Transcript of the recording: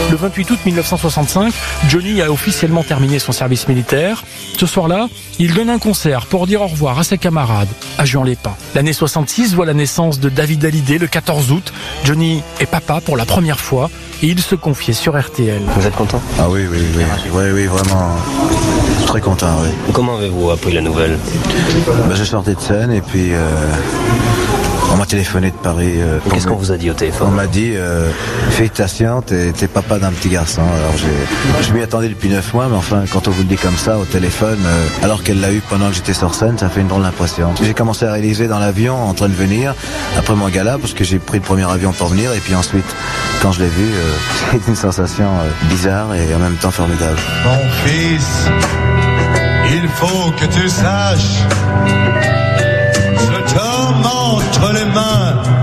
Le 28 août 1965, Johnny a officiellement terminé son service militaire. Ce soir-là, il donne un concert pour dire au revoir à ses camarades à Juan-les-Pins. L'année 66 voit la naissance de David Hallyday le 14 août. Johnny est papa pour la première fois et il se confiait sur RTL. Vous êtes content ? Ah oui, vraiment très content, oui. Comment avez-vous appris la nouvelle ? Je sortais de scène et puis on m'a téléphoné de Paris. Qu'est-ce qu'on vous a dit au téléphone ? On m'a dit félicitations, t'es papa d'un petit garçon. Alors je m'y attendais depuis 9 mois, mais enfin quand on vous le dit comme ça au téléphone, alors qu'elle l'a eu pendant que j'étais sur scène, ça fait une drôle d'impression. J'ai commencé à réaliser dans l'avion en train de venir après mon gala, parce que j'ai pris le premier avion pour venir, et puis ensuite quand je l'ai vu, c'est une sensation bizarre et en même temps formidable. Mon fils, il faut que tu saches, je te montre les mains.